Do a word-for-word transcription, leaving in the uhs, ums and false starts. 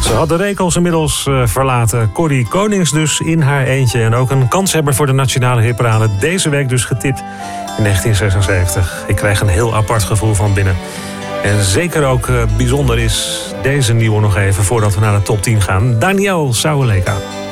Ze had de rekels inmiddels uh, verlaten. Corrie Konings dus in haar eentje. En ook een kanshebber voor de Nationale Hitparade. Deze week dus getipt in negentien zesenzeventig. Ik krijg een heel apart gevoel van binnen. En zeker ook uh, bijzonder is deze nieuwe nog even voordat we naar de top tien gaan. Daniel Sauleka.